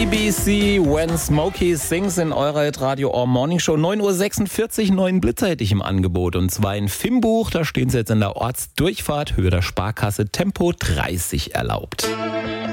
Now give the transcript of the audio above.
BBC When Smokey Sings in eurer Radio All Morning Show. 9.46 Uhr, 9 Blitzer hätte ich im Angebot. Und zwar in Vimbuch, da stehen sie jetzt in der Ortsdurchfahrt, Höhe der Sparkasse, Tempo 30 erlaubt.